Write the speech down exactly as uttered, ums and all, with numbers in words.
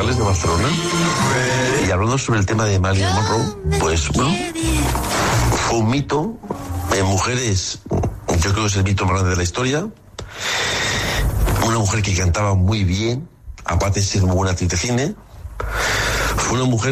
musicales de Barcelona. Y hablando sobre el tema de Marilyn Monroe, pues bueno, fue un mito. En mujeres, yo creo que es el mito más grande de la historia. Una mujer que cantaba muy bien, aparte de ser muy buena actriz de cine. Fue una mujer